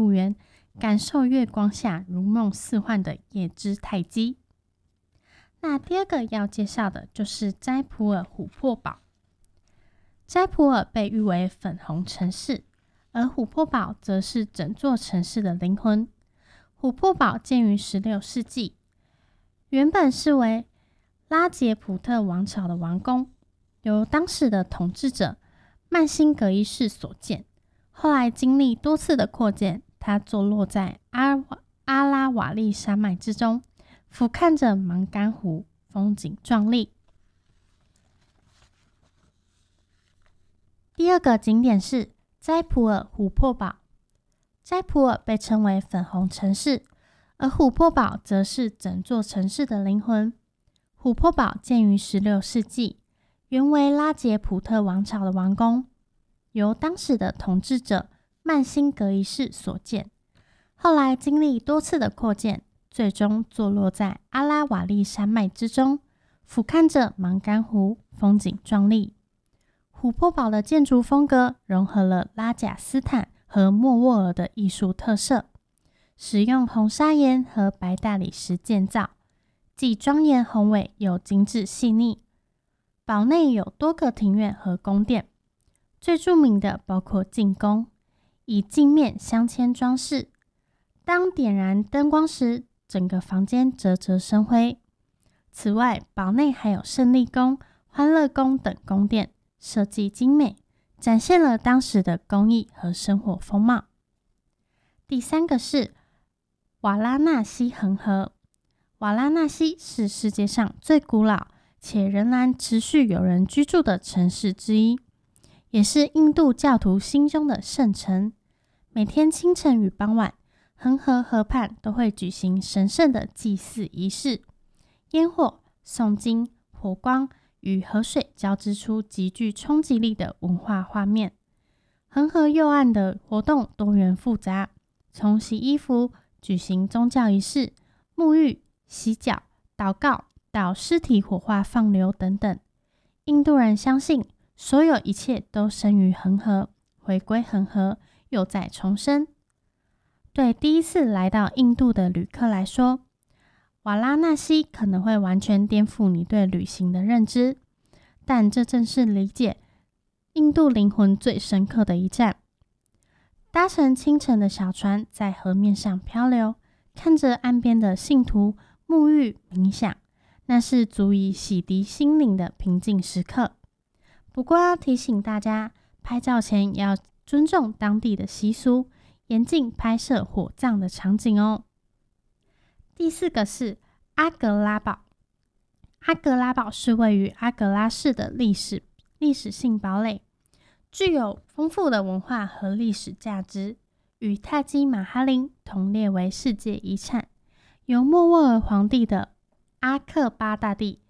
入园，感受月光下如梦似幻的野之泰姬。那第二个要介绍的就是斋普尔琥珀堡。斋普尔被誉为粉红城市，而琥珀堡则是整座城市的灵魂。琥珀堡建于16世纪，原本是为拉杰普特王朝的王宫，由当时的统治者曼辛格一世所建。后来经历多次的扩建，它坐落在阿拉瓦利山脉之中，俯瞰着芒干湖，风景壮丽。第二个景点是斋普尔琥珀堡。斋普尔被称为粉红城市，而琥珀堡则是整座城市的灵魂。琥珀堡建于16世纪，原为拉杰普特王朝的王宫，由当时的统治者曼辛格一世所建。后来经历多次的扩建，最终坐落在阿拉瓦利山脉之中，俯瞰着芒干湖，风景壮丽。琥珀堡的建筑风格融合了拉贾斯坦和莫卧儿的艺术特色，使用红砂岩和白大理石建造，既庄严宏伟又精致细腻。堡内有多个庭院和宫殿，最著名的包括镜宫，以镜面镶嵌装饰，当点燃灯光时，整个房间啧啧生辉。此外，堡内还有胜利宫、欢乐宫等宫殿，设计精美，展现了当时的工艺和生活风貌。第三个是瓦拉纳西恒河。瓦拉纳西是世界上最古老且仍然持续有人居住的城市之一，也是印度教徒心中的圣城。每天清晨与傍晚，恒河河畔都会举行神圣的祭祀仪式，烟火、诵经、火光与河水交织出极具冲击力的文化画面。恒河右岸的活动多元复杂，从洗衣服、举行宗教仪式、沐浴、洗脚、祷告到尸体火化放流等等。印度人相信所有一切都生于恒河，回归恒河，又再重生。对第一次来到印度的旅客来说，瓦拉纳西可能会完全颠覆你对旅行的认知，但这正是理解印度灵魂最深刻的一站。搭乘清晨的小船在河面上漂流，看着岸边的信徒沐浴冥想，那是足以洗涤心灵的平静时刻。不过要提醒大家，拍照前要尊重当地的习俗，严禁拍摄火葬的场景哦。第四个是阿格拉堡。阿格拉堡是位于阿格拉市的历史性堡垒，具有丰富的文化和历史价值，与泰姬玛哈陵同列为世界遗产，由莫卧儿皇帝的阿克巴大帝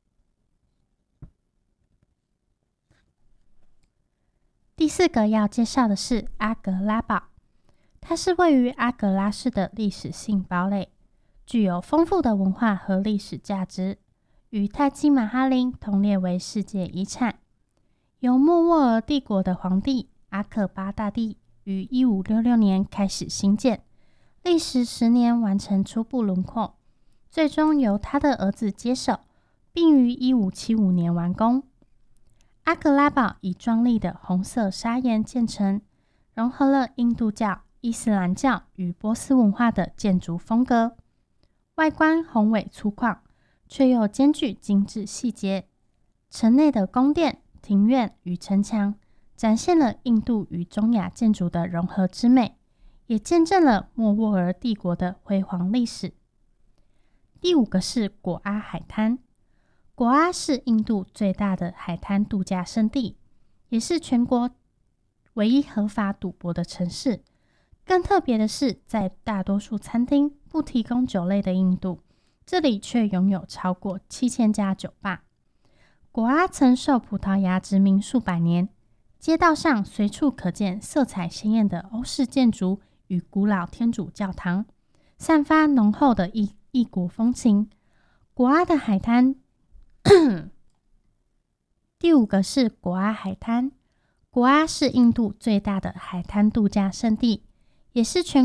第四个要介绍的是阿格拉堡，它是位于阿格拉市的历史性堡垒，具有丰富的文化和历史价值，与泰姬玛哈陵同列为世界遗产，由莫卧儿帝国的皇帝阿克巴大帝于1566年开始兴建，历时10年完成初步轮廓，最终由他的儿子接手，并于1575年完工。阿格拉堡以壮丽的红色砂岩建成，融合了印度教、伊斯兰教与波斯文化的建筑风格，外观宏伟粗犷，却又兼具精致细节。城内的宫殿、庭院与城墙展现了印度与中亚建筑的融合之美，也见证了莫卧儿帝国的辉煌历史。第五个是果阿海滩。果阿是印度最大的海滩度假胜地，也是全国唯一合法赌博的城市。更特别的是，在大多数餐厅不提供酒类的印度，这里却拥有超过7000家酒吧。果阿曾受葡萄牙殖民数百年，街道上随处可见色彩鲜艳的欧式建筑与古老天主教堂，散发浓厚的异国风情。果阿的海滩第五个是果阿海滩。果阿是印度最大的海滩度假胜地，也是全